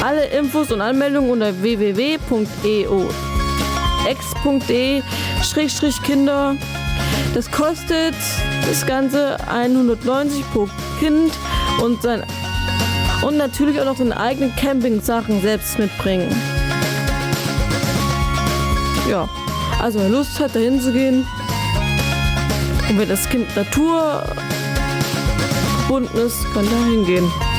Alle Infos und Anmeldungen unter www.eox.de/Kinder. Das kostet das Ganze 190 pro Kind und natürlich auch noch seine eigenen Camping-Sachen selbst mitbringen. Ja, also wer Lust hat, dahin zu gehen und wenn das Kind naturverbunden ist, kann da hingehen.